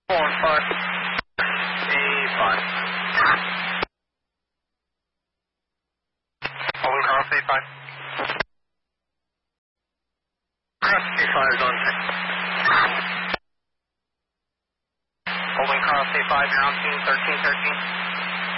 15. A5. Holding cross A5. A5 is on 6. Holding cross A5, ground team 1313.